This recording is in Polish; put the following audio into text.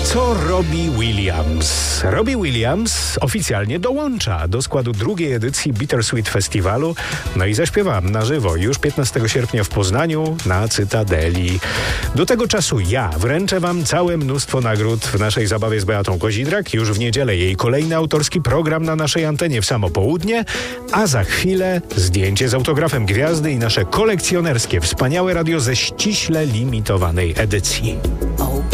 Co robi Williams? Robbie Williams oficjalnie dołącza do składu drugiej edycji Bittersweet Festiwalu, no i zaśpiewa na żywo już 15 sierpnia w Poznaniu na Cytadeli. Do tego czasu ja wręczę wam całe mnóstwo nagród w naszej zabawie z Beatą Kozidrak. Już w niedzielę jej kolejny autorski program na naszej antenie w samo południe, a za chwilę zdjęcie z autografem gwiazdy i nasze kolekcjonerskie wspaniałe radio ze ściśle limitowanej edycji.